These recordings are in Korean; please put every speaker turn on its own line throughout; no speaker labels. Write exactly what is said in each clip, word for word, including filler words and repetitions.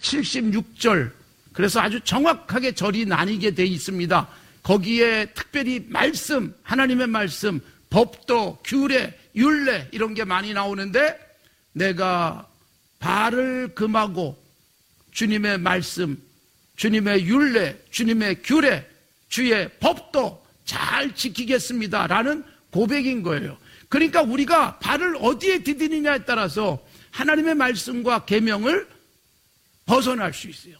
칠십육 절, 그래서 아주 정확하게 절이 나뉘게 돼 있습니다. 거기에 특별히 말씀, 하나님의 말씀, 법도, 규례, 율례 이런 게 많이 나오는데, 내가 발을 금하고 주님의 말씀, 주님의 율례, 주님의 규례, 주의 법도 잘 지키겠습니다 라는 고백인 거예요. 그러니까 우리가 발을 어디에 디디느냐에 따라서 하나님의 말씀과 계명을 벗어날 수 있어요.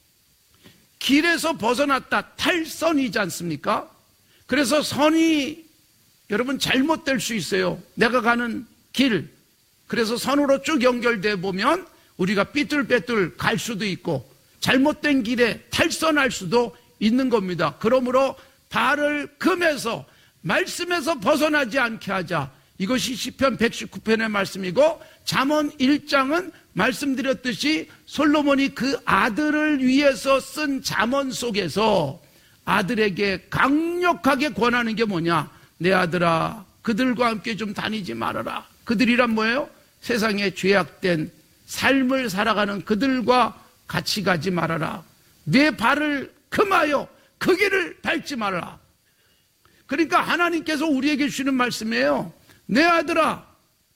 길에서 벗어났다, 탈선이지 않습니까? 그래서 선이 여러분 잘못될 수 있어요. 내가 가는 길, 그래서 선으로 쭉 연결돼 보면 우리가 삐뚤빼뚤 갈 수도 있고 잘못된 길에 탈선할 수도 있는 겁니다. 그러므로 발을 금해서 말씀에서 벗어나지 않게 하자. 이것이 시편 백십구 편의 말씀이고, 잠언 일 장은 말씀드렸듯이 솔로몬이 그 아들을 위해서 쓴 잠언 속에서 아들에게 강력하게 권하는 게 뭐냐? 내 아들아, 그들과 함께 좀 다니지 말아라. 그들이란 뭐예요? 세상에 죄악된 삶을 살아가는 그들과 같이 가지 말아라. 내 발을 금하여 그 길을 밟지 말아라. 그러니까 하나님께서 우리에게 주시는 말씀이에요. 내 아들아,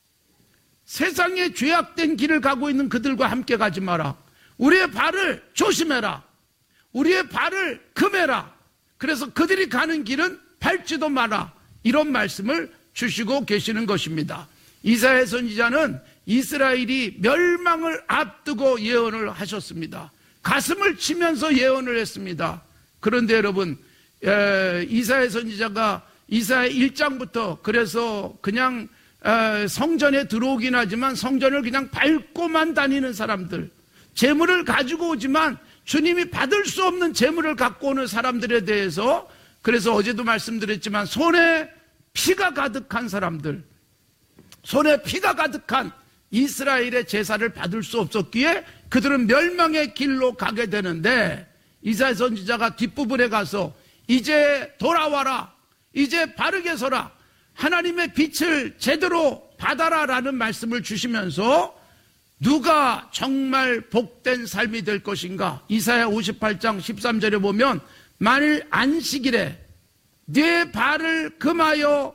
세상에 죄악된 길을 가고 있는 그들과 함께 가지 마라. 우리의 발을 조심해라. 우리의 발을 금해라. 그래서 그들이 가는 길은 밟지도 마라. 이런 말씀을 주시고 계시는 것입니다. 이사야 선지자는 이스라엘이 멸망을 앞두고 예언을 하셨습니다. 가슴을 치면서 예언을 했습니다. 그런데 여러분, 에, 이사야 선지자가 이사야 일 장부터 그래서 그냥 에, 성전에 들어오긴 하지만 성전을 그냥 밟고만 다니는 사람들, 재물을 가지고 오지만 주님이 받을 수 없는 재물을 갖고 오는 사람들에 대해서, 그래서 어제도 말씀드렸지만 손에 피가 가득한 사람들, 손에 피가 가득한 이스라엘의 제사를 받을 수 없었기에 그들은 멸망의 길로 가게 되는데, 이사야 선지자가 뒷부분에 가서 이제 돌아와라, 이제 바르게 서라, 하나님의 빛을 제대로 받아라 라는 말씀을 주시면서 누가 정말 복된 삶이 될 것인가? 이사야 오십팔 장 십삼 절에 보면 만일 안식일에 네 발을 금하여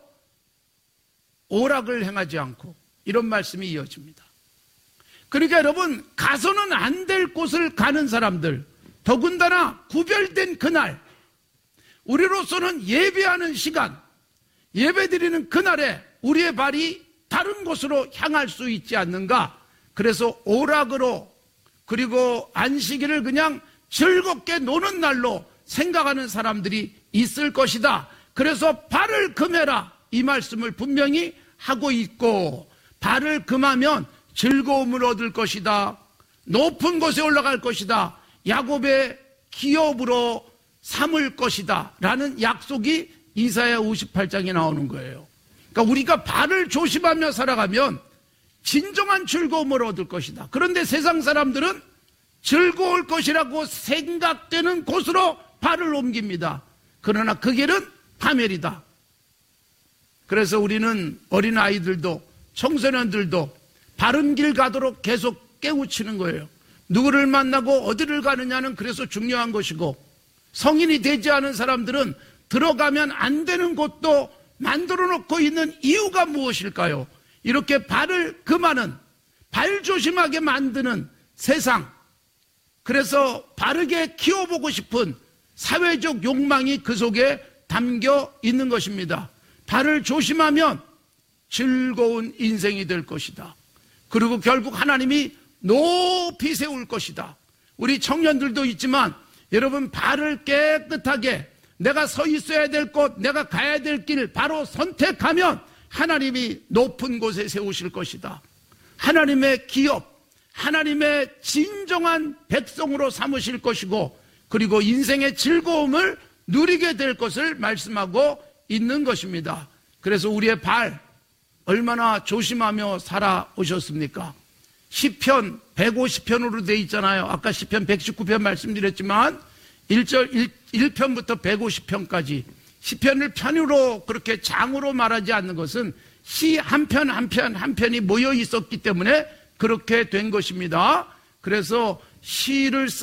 오락을 행하지 않고, 이런 말씀이 이어집니다. 그러니까 여러분, 가서는 안 될 곳을 가는 사람들, 더군다나 구별된 그날, 우리로서는 예배하는 시간, 예배드리는 그날에 우리의 발이 다른 곳으로 향할 수 있지 않는가? 그래서 오락으로, 그리고 안식일을 그냥 즐겁게 노는 날로 생각하는 사람들이 있을 것이다. 그래서 발을 금해라, 이 말씀을 분명히 하고 있고, 발을 금하면 즐거움을 얻을 것이다, 높은 곳에 올라갈 것이다, 야곱의 기업으로 삼을 것이다 라는 약속이 이사야 오십팔 장에 나오는 거예요. 그러니까 우리가 발을 조심하며 살아가면 진정한 즐거움을 얻을 것이다. 그런데 세상 사람들은 즐거울 것이라고 생각되는 곳으로 발을 옮깁니다. 그러나 그 길은 파멸이다. 그래서 우리는 어린아이들도 청소년들도 바른 길 가도록 계속 깨우치는 거예요. 누구를 만나고 어디를 가느냐는 그래서 중요한 것이고, 성인이 되지 않은 사람들은 들어가면 안 되는 곳도 만들어 놓고 있는 이유가 무엇일까요? 이렇게 발을 금하는, 발 조심하게 만드는 세상, 그래서 바르게 키워보고 싶은 사회적 욕망이 그 속에 담겨 있는 것입니다. 발을 조심하면 즐거운 인생이 될 것이다. 그리고 결국 하나님이 높이 세울 것이다. 우리 청년들도 있지만 여러분, 발을 깨끗하게 내가 서 있어야 될 곳, 내가 가야 될 길 바로 선택하면 하나님이 높은 곳에 세우실 것이다. 하나님의 기업, 하나님의 진정한 백성으로 삼으실 것이고, 그리고 인생의 즐거움을 누리게 될 것을 말씀하고 있는 것입니다. 그래서 우리의 발 얼마나 조심하며 살아오셨습니까? 시편 백오십 편으로 되어 있잖아요. 아까 시편 백십구 편 말씀드렸지만 일 절 일 편부터 백오십 편까지 시편을 편으로 그렇게 장으로 말하지 않는 것은 시 한 편 한 편 한 편이 모여 있었기 때문에 그렇게 된 것입니다. 그래서 시를